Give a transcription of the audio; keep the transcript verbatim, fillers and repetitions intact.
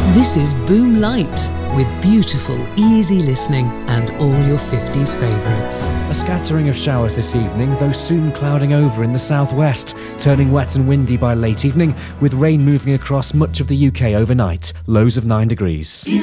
This is Boom Light, with beautiful, easy listening and all your fifties favourites. A scattering of showers this evening, though soon clouding over in the southwest, turning wet and windy by late evening, with rain moving across much of the U K overnight, lows of nine degrees.